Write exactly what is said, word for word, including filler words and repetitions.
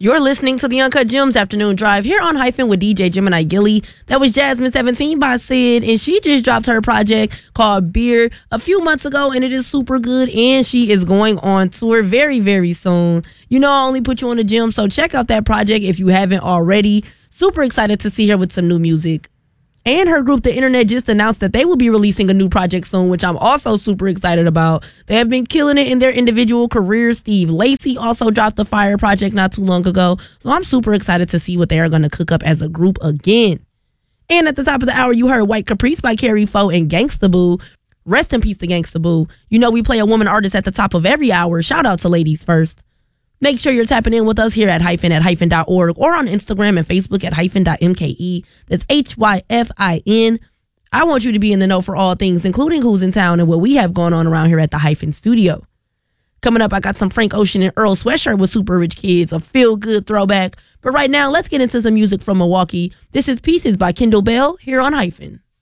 You're listening to the Uncut Gems Afternoon Drive here on Hyphen with D J Gemini Gilly. That was Jasmine seventeen by Sid, and she just dropped her project called Beer a few months ago, and it is super good, and she is going on tour very, very soon. You know I only put you on the gym, so check out that project if you haven't already. Super excited to see her with some new music. And her group, The Internet, just announced that they will be releasing a new project soon, which I'm also super excited about. They have been killing it in their individual careers. Steve Lacy also dropped the Fire project not too long ago. So I'm super excited to see what they are going to cook up as a group again. And at the top of the hour, you heard White Caprice by Carrie Foe and Gangsta Boo. Rest in peace to Gangsta Boo. You know we play a woman artist at the top of every hour. Shout out to ladies first. Make sure you're tapping in with us here at hyphen at hyphen dot org or on Instagram and Facebook at hyphen dot M K E. That's H Y F I N. I want you to be in the know for all things, including who's in town and what we have going on around here at the Hyphen Studio. Coming up, I got some Frank Ocean and Earl Sweatshirt with Super Rich Kids, a feel-good throwback. But right now, let's get into some music from Milwaukee. This is Pieces by Kendall Bell here on Hyphen.